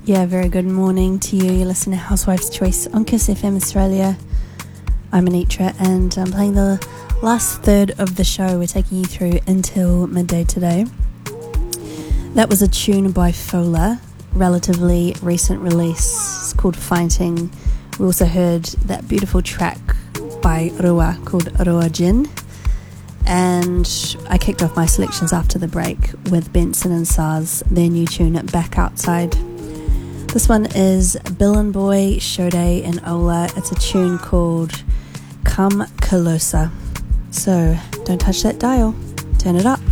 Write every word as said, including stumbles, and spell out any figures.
Yeah, very good morning to you. You're listening to Housewife's Choice on Kiss F M Australia. I'm Anitra and I'm playing the last third of the show. We're taking you through until midday today. That was a tune by Fola, relatively recent release. It's called Fighting. We also heard that beautiful track by Rua called Rua Jin. And I kicked off my selections after the break with Benson and Sars, their new tune Back Outside. This one is Bill and Boy, Shode and Ola. It's a tune called Come Closer. So don't touch that dial, turn it up.